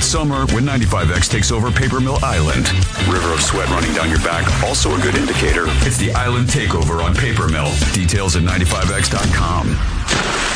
It's summer when 95X takes over Paper Mill Island. River of sweat running down your back, also a good indicator. It's the Island Takeover on Paper Mill. Details at 95X.com.